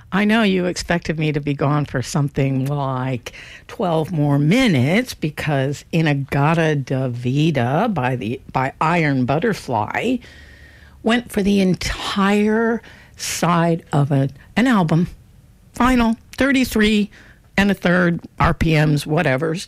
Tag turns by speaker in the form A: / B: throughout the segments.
A: I know you expected me to be gone for something like 12 more minutes because In-A-Gadda-Da-Vida by Iron Butterfly went for the entire side of an album. Final 33 and a third RPMs, whatevers.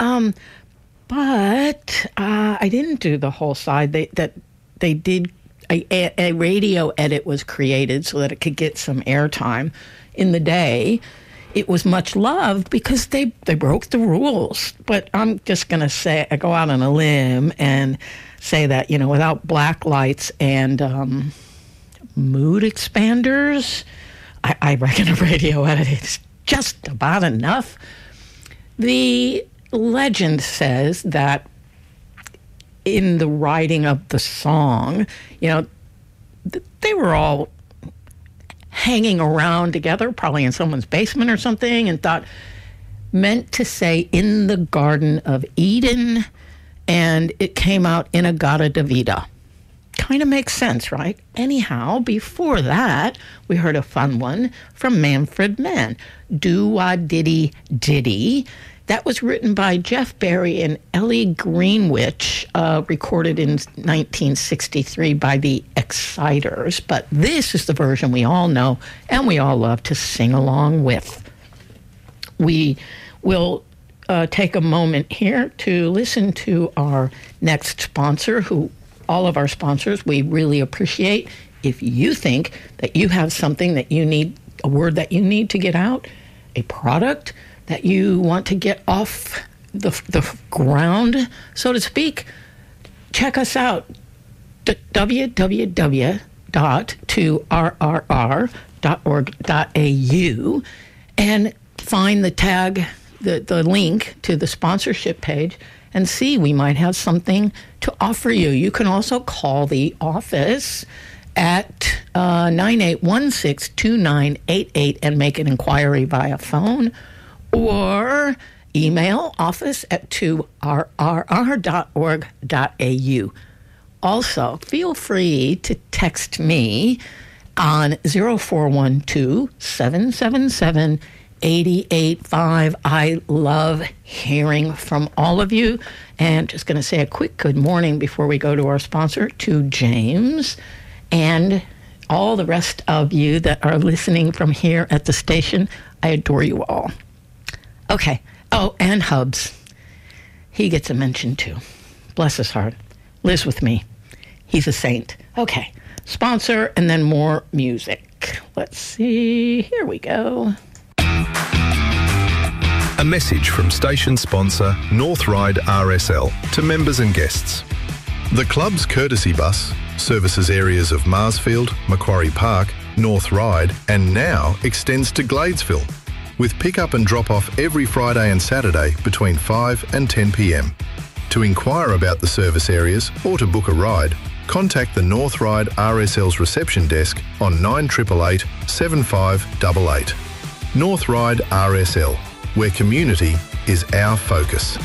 A: But I didn't do the whole side. They did a radio edit was created so that it could get some airtime in the day. It was much loved because they broke the rules. But I'm just going to say, I go out on a limb and say that, without black lights and mood expanders, I reckon a radio edit is just about enough. The legend says that in the writing of the song, they were all hanging around together, probably in someone's basement or something, and thought meant to say in the Garden of Eden, and it came out In-A-Gadda-Da-Vida. Kind of makes sense, right? Anyhow, before that, we heard a fun one from Manfred Mann, Do-Wah-Diddy-Diddy. That was written by Jeff Barry and Ellie Greenwich, recorded in 1963 by the Exciters. But this is the version we all know and we all love to sing along with. We will take a moment here to listen to our next sponsor, who all of our sponsors we really appreciate. If you think that you have something that you need, a word that you need to get out, a product that you want to get off the ground, so to speak, check us out, www.2rrr.org.au, and find the tag, the link to the sponsorship page, and see, we might have something to offer you. You can also call the office at 9816-2988 and make an inquiry via phone, or email office@2rrr.org.au. Also, feel free to text me on 0412-777-885. I love hearing from all of you. And just going to say a quick good morning before we go to our sponsor, to James and all the rest of you that are listening from here at the station. I adore you all. Okay. Oh, and Hubs. He gets a mention too. Bless his heart. Lives with me. He's a saint. Okay. Sponsor and then more music. Let's see. Here we go.
B: A message from station sponsor North Ryde RSL to members and guests. The club's courtesy bus services areas of Marsfield, Macquarie Park, North Ryde, and now extends to Gladesville, with pick-up and drop-off every Friday and Saturday between 5 and 10 p.m. To inquire about the service areas or to book a ride, contact the North Ryde RSL's reception desk on 9888 7588. North Ryde RSL, where community is our focus.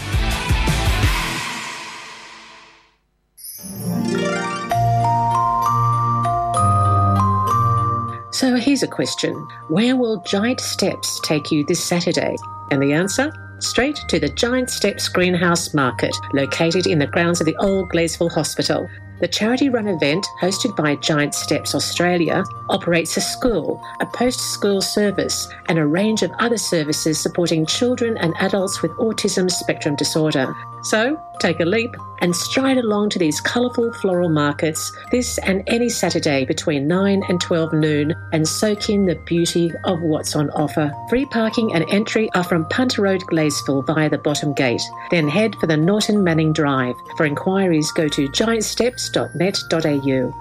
C: So here's a question. Where will Giant Steps take you this Saturday? And the answer? Straight to the Giant Steps Greenhouse Market, located in the grounds of the old Gladesville Hospital. The charity-run event, hosted by Giant Steps Australia, operates a school, a post-school service, and a range of other services supporting children and adults with autism spectrum disorder. So, take a leap and stride along to these colourful floral markets this and any Saturday between 9 and 12 noon and soak in the beauty of what's on offer. Free parking and entry are from Punter Road, Gladesville via the bottom gate. Then head for the Norton Manning Drive. For inquiries, go to giantsteps.net.au.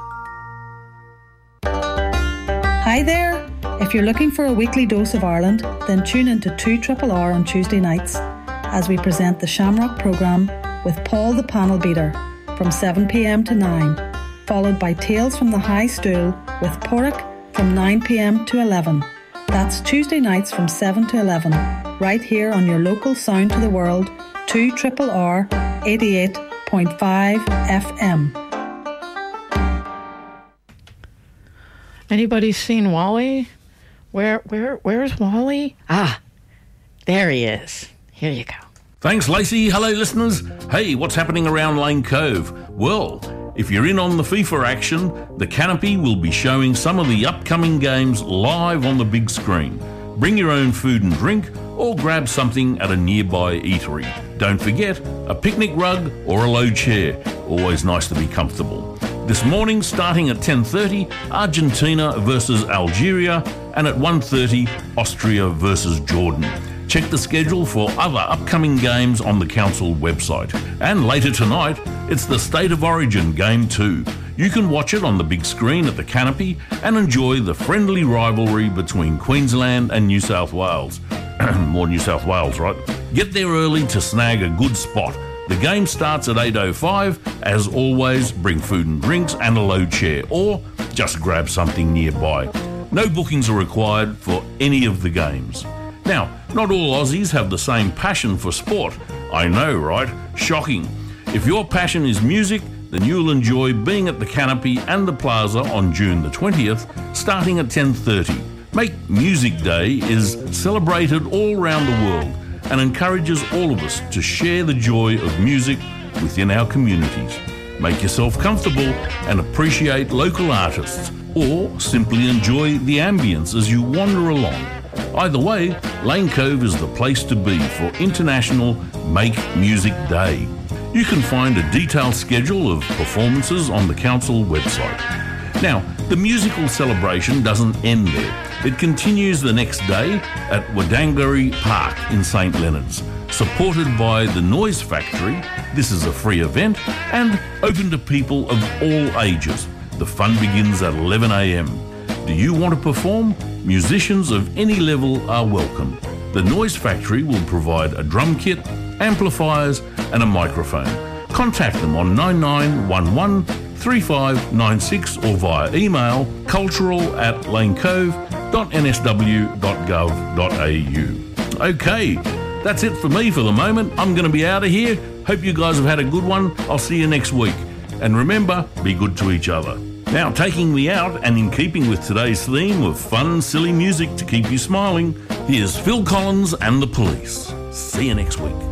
D: Hi there! If you're looking for a weekly dose of Ireland, then tune into 2RRR on Tuesday nights as we present the Shamrock programme with Paul the Panel Beater from 7 p.m. to 9, followed by Tales from the High Stool with Porrick from 9 p.m. to 11. That's Tuesday nights from 7 to 11, right here on your local Sound to the World, 2RRR 88.5 FM.
A: Anybody seen WALL-E? Where's Wally? Ah, there he is. Here you go.
E: Thanks, Lacey. Hello, listeners. Hey, what's happening around Lane Cove? Well, if you're in on the FIFA action, the Canopy will be showing some of the upcoming games live on the big screen. Bring your own food and drink or grab something at a nearby eatery. Don't forget, a picnic rug or a low chair. Always nice to be comfortable. This morning, starting at 10:30, Argentina versus Algeria, and at 1:30, Austria versus Jordan. Check the schedule for other upcoming games on the council website. And later tonight, it's the State of Origin Game 2. You can watch it on the big screen at the Canopy and enjoy the friendly rivalry between Queensland and New South Wales. More New South Wales, right? Get there early to snag a good spot. The game starts at 8:05. As always, bring food and drinks and a low chair, or just grab something nearby. No bookings are required for any of the games. Now, not all Aussies have the same passion for sport. I know, right? Shocking. If your passion is music, then you'll enjoy being at the Canopy and the Plaza on June the 20th, starting at 10:30. Make Music Day is celebrated all around the world and encourages all of us to share the joy of music within our communities. Make yourself comfortable and appreciate local artists, or simply enjoy the ambience as you wander along. Either way, Lane Cove is the place to be for International Make Music Day. You can find a detailed schedule of performances on the council website. Now, the musical celebration doesn't end there. It continues the next day at Wodangari Park in St Leonards. Supported by the Noise Factory, this is a free event and open to people of all ages. The fun begins at 11 a.m. Do you want to perform? Musicians of any level are welcome. The Noise Factory will provide a drum kit, amplifiers and a microphone. Contact them on 9911 3596 or via email cultural@lanecove.nsw.gov.au. Okay, that's it for me for the moment. I'm going to be out of here. Hope you guys have had a good one. I'll see you next week. And remember, be good to each other. Now, taking me out, and in keeping with today's theme of fun, silly music to keep you smiling, here's Phil Collins and the Police. See you next week.